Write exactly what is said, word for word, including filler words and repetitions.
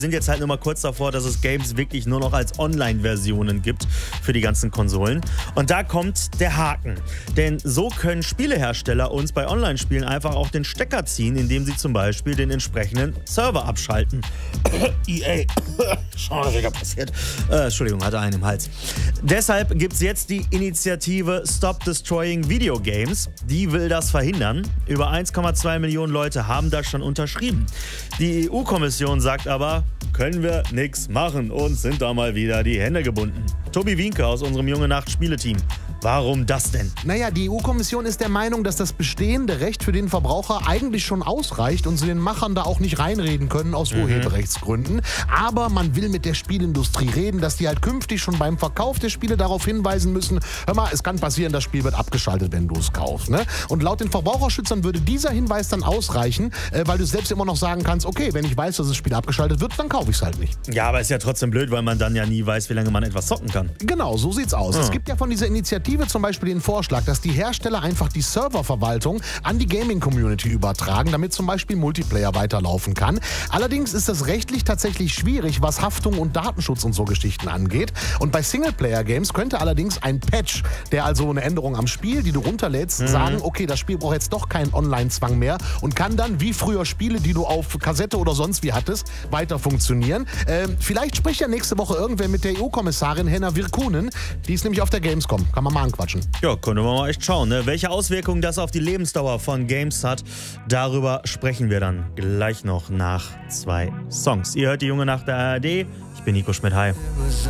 sind jetzt halt nur mal kurz davor, dass es Games wirklich nur noch als Online-Versionen gibt für die ganzen Konsolen. Und da kommt der Haken. Denn so können Spielehersteller uns bei Online-Spielen einfach auch den Stecker ziehen, indem sie zum Beispiel den entsprechenden Server abschalten. E A. Schon passiert. Äh, Entschuldigung, hatte einen im Hals. Deshalb gibt es jetzt die Initiative Stop Destroying Video Games. Die will das verhindern. Über eins Komma zwei Millionen Leute haben das schon unterschrieben. Die E U-Kommission sagt aber, können wir nichts machen und sind da mal wieder die Hände gebunden. Tobi Wienke aus unserem Junge Nacht Spieleteam. Warum das denn? Naja, die E U-Kommission ist der Meinung, dass das bestehende Recht für den Verbraucher eigentlich schon ausreicht und sie den Machern da auch nicht reinreden können aus mhm. Urheberrechtsgründen. Aber man will mit der Spielindustrie reden, dass die halt künftig schon beim Verkauf der Spiele darauf hinweisen müssen, hör mal, es kann passieren, das Spiel wird abgeschaltet, wenn du es kaufst. Ne? Und laut den Verbraucherschützern würde dieser Hinweis dann ausreichen, äh, weil du selbst immer noch sagen kannst, okay, wenn ich weiß, dass das Spiel abgeschaltet wird, dann kaufe ich es halt nicht. Ja, aber ist ja trotzdem blöd, weil man dann ja nie weiß, wie lange man etwas zocken kann. Genau, so sieht's aus. Ah. Es gibt ja von dieser Initiative zum Beispiel den Vorschlag, dass die Hersteller einfach die Serververwaltung an die Gaming-Community übertragen, damit zum Beispiel Multiplayer weiterlaufen kann. Allerdings ist das rechtlich tatsächlich schwierig, was Haftung und Datenschutz und so Geschichten angeht. Und bei Singleplayer-Games könnte allerdings ein Patch, der also eine Änderung am Spiel, die du runterlädst, mhm. sagen, okay, das Spiel braucht jetzt doch keinen Online-Zwang mehr und kann dann, wie früher Spiele, die du auf Kassette oder sonst wie hattest, weiter funktionieren. Ähm, vielleicht spricht ja nächste Woche irgendwer mit der E U-Kommissarin Henna Virkkunen. Die ist nämlich auf der Gamescom. Kann man mal anquatschen. Ja, können wir mal echt schauen, ne? Welche Auswirkungen das auf die Lebensdauer von Games hat, darüber sprechen wir dann gleich noch nach zwei Songs. Ihr hört die Junge Nacht der A R D. Ich bin Nico Schmidt. Hi.